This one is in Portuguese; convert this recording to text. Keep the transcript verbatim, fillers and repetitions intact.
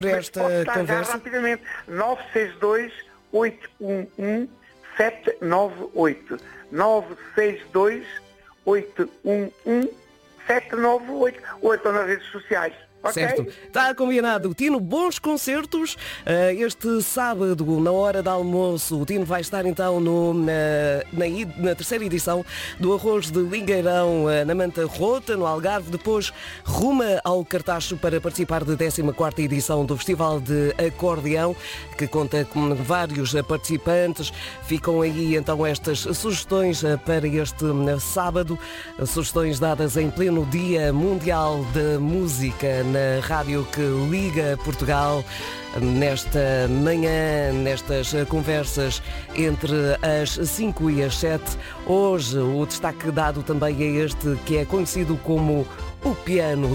Mas esta posso dar já conversa. rapidamente. nove seis dois, oito um um, sete nove oito. nove seis dois, oito um um, sete nove oito. Ou então nas redes sociais. Ok? Certo, está combinado. Tino, bons concertos. Uh, este sábado, na hora do almoço, o Tino vai estar então no, na, na, na terceira edição do Arroz de Lingueirão, uh, na Manta Rota, no Algarve. Depois ruma ao Cartacho para participar da décima quarta edição do Festival de Acordeão, que conta com vários participantes. Ficam aí então estas sugestões uh, para este uh, sábado, uh, sugestões dadas em pleno Dia Mundial da Música, na rádio que liga Portugal, nesta manhã, nestas conversas entre as cinco e as sete. Hoje o destaque dado também é este, que é conhecido como o piano